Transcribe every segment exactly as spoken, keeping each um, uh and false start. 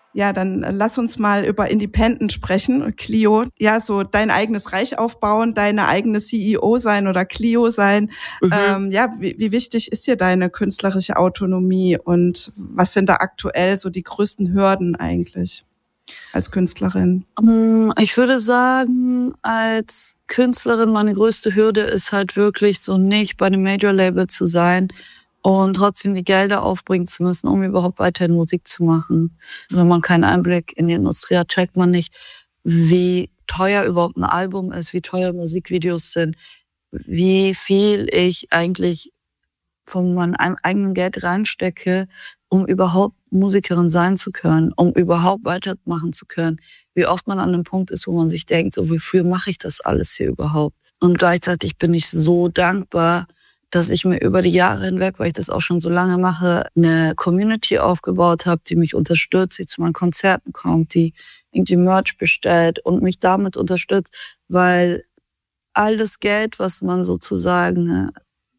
Ja, dann lass uns mal über Independent sprechen. Clio, ja, so dein eigenes Reich aufbauen, deine eigene C E O sein oder Clio sein. Mhm. Ähm, ja, wie, wie wichtig ist dir deine künstlerische Autonomie und was sind da aktuell so die größten Hürden eigentlich als Künstlerin? Ich würde sagen, als Künstlerin meine größte Hürde ist halt wirklich so nicht bei einem Major-Label zu sein und trotzdem die Gelder aufbringen zu müssen, um überhaupt weiterhin Musik zu machen. Also wenn man keinen Einblick in die Industrie hat, checkt man nicht, wie teuer überhaupt ein Album ist, wie teuer Musikvideos sind, wie viel ich eigentlich von meinem eigenen Geld reinstecke, um überhaupt Musikerin sein zu können, um überhaupt weitermachen zu können. Wie oft man an einem Punkt ist, wo man sich denkt, so wofür mache ich das alles hier überhaupt? Und gleichzeitig bin ich so dankbar, dass ich mir über die Jahre hinweg, weil ich das auch schon so lange mache, eine Community aufgebaut habe, die mich unterstützt, die zu meinen Konzerten kommt, die irgendwie Merch bestellt und mich damit unterstützt, weil all das Geld, was man sozusagen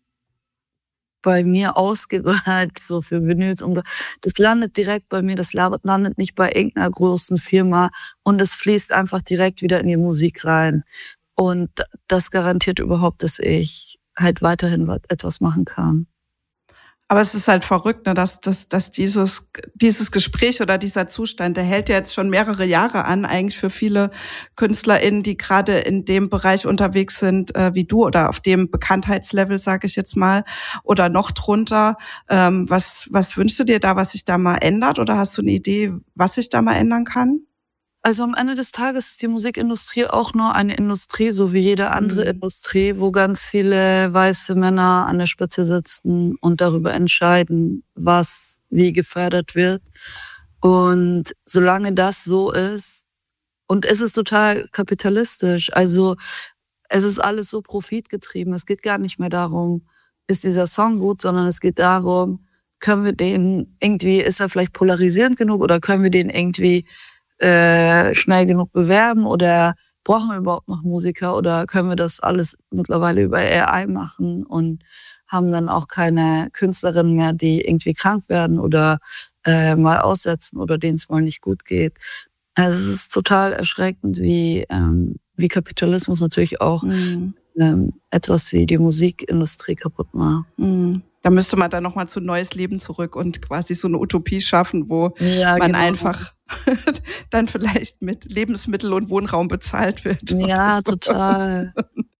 bei mir ausgibt, halt so für Vinyls, und das landet direkt bei mir, das landet nicht bei irgendeiner großen Firma und es fließt einfach direkt wieder in die Musik rein. Und das garantiert überhaupt, dass ich halt weiterhin etwas machen kann. Aber es ist halt verrückt, ne, dass, dass, dass dieses, dieses Gespräch oder dieser Zustand, der hält ja jetzt schon mehrere Jahre an, eigentlich für viele KünstlerInnen, die gerade in dem Bereich unterwegs sind, äh, wie du, oder auf dem Bekanntheitslevel, sage ich jetzt mal, oder noch drunter. Ähm, was, was wünschst du dir da, was sich da mal ändert? Oder hast du eine Idee, was sich da mal ändern kann? Also am Ende des Tages ist die Musikindustrie auch nur eine Industrie, so wie jede andere mhm. Industrie, wo ganz viele weiße Männer an der Spitze sitzen und darüber entscheiden, was wie gefördert wird. Und solange das so ist, und es ist total kapitalistisch, also es ist alles so profitgetrieben, es geht gar nicht mehr darum, ist dieser Song gut, sondern es geht darum, können wir den irgendwie, ist er vielleicht polarisierend genug oder können wir den irgendwie Äh, schnell genug bewerben oder brauchen wir überhaupt noch Musiker oder können wir das alles mittlerweile über A I machen und haben dann auch keine Künstlerinnen mehr, die irgendwie krank werden oder äh, mal aussetzen oder denen es mal nicht gut geht. Also es ist total erschreckend, wie, ähm, wie Kapitalismus natürlich auch mhm. ähm, etwas wie die Musikindustrie kaputt macht. Mhm. Da müsste man dann nochmal zu neues Leben zurück und quasi so eine Utopie schaffen, wo ja, man genau. einfach dann vielleicht mit Lebensmittel und Wohnraum bezahlt wird. Ja, so. Total.